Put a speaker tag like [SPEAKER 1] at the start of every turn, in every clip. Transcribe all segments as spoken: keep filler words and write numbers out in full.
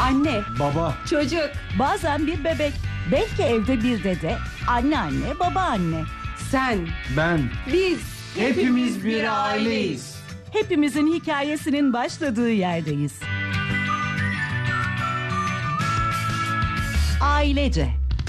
[SPEAKER 1] Anne,
[SPEAKER 2] Baba,
[SPEAKER 1] çocuk,
[SPEAKER 3] Bazen bir bebek, belki evde bir dede, anneanne, babaanne.
[SPEAKER 1] sen,
[SPEAKER 2] ben,
[SPEAKER 1] biz.
[SPEAKER 2] hepimiz bir aileyiz.
[SPEAKER 3] Hepimizin hikayesinin başladığı yerdeyiz. Ailece.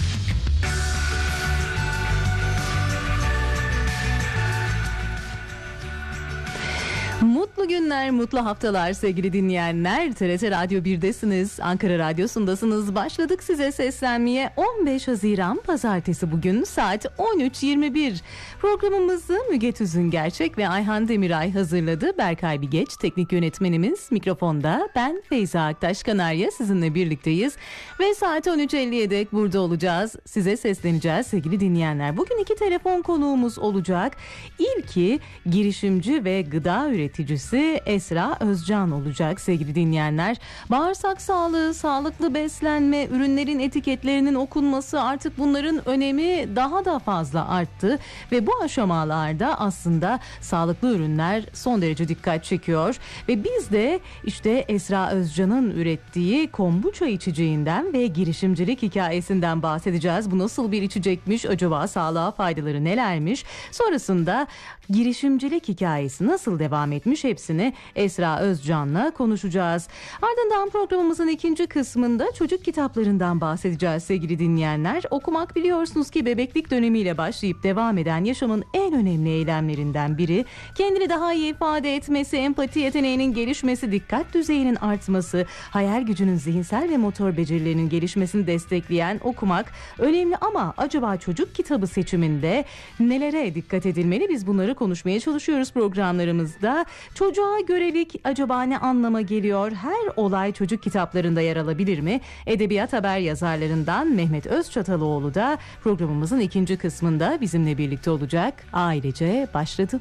[SPEAKER 4] Mutlu günler, mutlu haftalar sevgili dinleyenler. T R T Radyo birdesiniz, Ankara Radyosu'ndasınız. Başladık size seslenmeye. on beş Haziran Pazartesi bugün saat on üç yirmi bir. Programımızı Müge Tüzün Gerçek ve Ayhan Demiray hazırladı. Berkay Bigeç teknik yönetmenimiz, mikrofonda ben Feyza Aktaş Kanarya sizinle birlikteyiz. Ve saat on üç elliye dek burada olacağız. Size sesleneceğiz sevgili dinleyenler. Bugün iki telefon konuğumuz olacak. İlki girişimci ve gıda üreticisi Esra Özcan olacak sevgili dinleyenler. Bağırsak sağlığı, sağlıklı beslenme, ürünlerin etiketlerinin okunması, artık bunların önemi daha da fazla arttı ve bu aşamalarda aslında sağlıklı ürünler son derece dikkat çekiyor ve biz de işte Esra Özcan'ın ürettiği kombuça içeceğinden ve girişimcilik hikayesinden bahsedeceğiz. Bu nasıl bir içecekmiş, acaba sağlığa faydaları nelermiş? Sonrasında girişimcilik hikayesi nasıl devam etmiş, hepsini Esra Özcan'la konuşacağız. Ardından programımızın ikinci kısmında çocuk kitaplarından bahsedeceğiz sevgili dinleyenler. Okumak biliyorsunuz ki bebeklik dönemiyle başlayıp devam eden yaşamın en önemli eylemlerinden biri. Kendini daha iyi ifade etmesi, empati yeteneğinin gelişmesi, dikkat düzeyinin artması, hayal gücünün zihinsel ve motor becerilerinin gelişmesini destekleyen okumak önemli, ama acaba çocuk kitabı seçiminde nelere dikkat edilmeli? Biz bunları konuşmaya çalışıyoruz programlarımızda. Çocuğa görelik acaba ne anlama geliyor? Her olay çocuk kitaplarında yer alabilir mi? Edebiyat haber yazarlarından Mehmet Özçataloğlu da programımızın ikinci kısmında bizimle birlikte olacak. Ailece başladı.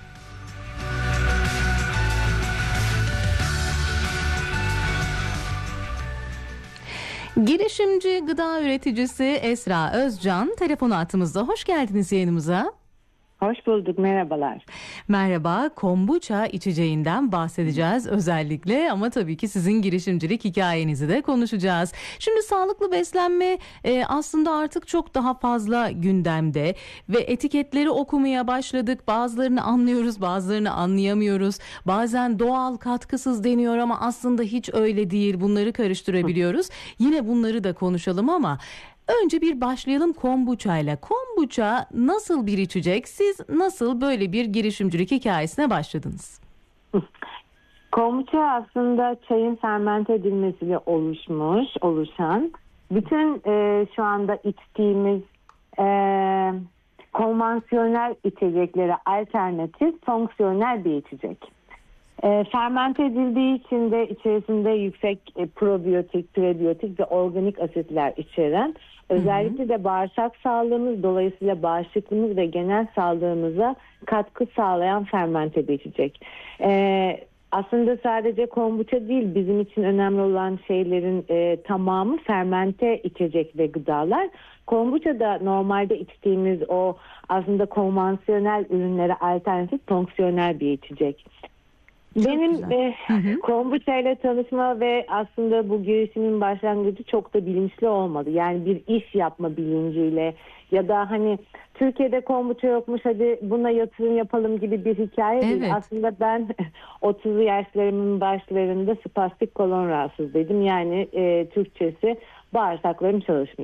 [SPEAKER 4] Girişimci, gıda üreticisi Esra Özcan telefon hattımızda. Hoş geldiniz yayınımıza.
[SPEAKER 5] Hoş bulduk, merhabalar.
[SPEAKER 4] Merhaba, kombuça içeceğinden bahsedeceğiz özellikle, ama tabii ki sizin girişimcilik hikayenizi de konuşacağız. Şimdi sağlıklı beslenme e, aslında artık çok daha fazla gündemde ve etiketleri okumaya başladık. Bazılarını anlıyoruz, bazılarını anlayamıyoruz. Bazen doğal, katkısız deniyor ama aslında hiç öyle değil. Bunları karıştırabiliyoruz. Yine bunları da konuşalım ama önce bir başlayalım kombuçayla. Kombuça nasıl bir içecek? Siz nasıl böyle bir girişimcilik hikayesine başladınız?
[SPEAKER 5] Kombuça aslında çayın fermente edilmesiyle oluşmuş, oluşan, bütün e, şu anda içtiğimiz e, konvansiyonel içeceklere alternatif, fonksiyonel bir içecek. E, fermente edildiği için de içerisinde yüksek e, probiyotik, prebiyotik ve organik asitler içeren, özellikle de bağırsak sağlığımız, dolayısıyla bağışıklığımız ve genel sağlığımıza katkı sağlayan fermente bir içecek. E, aslında sadece kombuça değil, bizim için önemli olan şeylerin e, tamamı fermente içecek ve gıdalar. Kombuça da normalde içtiğimiz o aslında konvansiyonel ürünlere alternatif, fonksiyonel bir içecek. Çok Benim e, kombuça ile tanışma ve aslında bu girişimin başlangıcı çok da bilinçli olmadı. Yani bir iş yapma bilinciyle ya da hani Türkiye'de kombuça yokmuş, hadi buna yatırım yapalım gibi bir hikaye
[SPEAKER 4] evet.
[SPEAKER 5] değil. Aslında ben otuzlu yaşlarımın başlarında spastik kolon rahatsızlıydım. Yani e, Türkçesi bağırsaklarım çalışmıyor.